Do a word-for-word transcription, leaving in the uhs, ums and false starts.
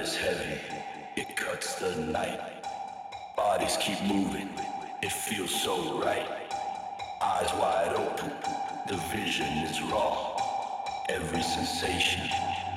is heavy, it cuts the night. Bodies keep moving, it feels so right. Eyes wide open, the vision is raw. Every sensation